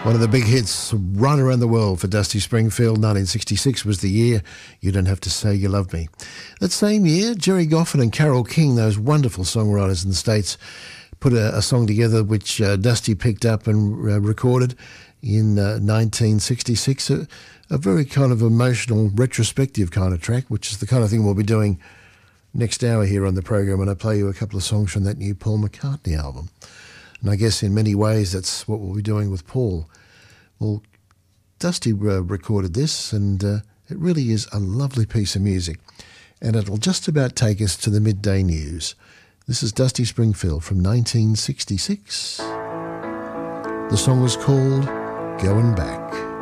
One of the big hits right around the world for Dusty Springfield. 1966 was the year You Don't Have to Say You Love Me. That same year, Jerry Goffin and Carole King, those wonderful songwriters in the States, put a song together which Dusty picked up and recorded in 1966. A very kind of emotional, retrospective kind of track, which is the kind of thing we'll be doing next hour here on the program when I play you a couple of songs from that new Paul McCartney album. And I guess in many ways that's what we'll be doing with Paul. Well, Dusty recorded this, and it really is a lovely piece of music. And it'll just about take us to the midday news. This is Dusty Springfield from 1966. The song was called Going Back.